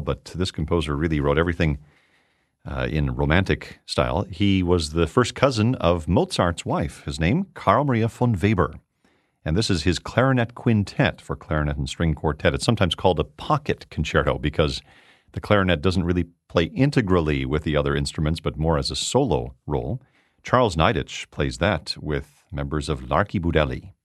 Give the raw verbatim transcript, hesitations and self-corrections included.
but this composer really wrote everything uh, in romantic style. He was the first cousin of Mozart's wife, his name, Carl Maria von Weber. And this is his clarinet quintet for clarinet and string quartet. It's sometimes called a pocket concerto because the clarinet doesn't really play integrally with the other instruments, but more as a solo role. Charles Neidich plays that with members of L'Archibudelli.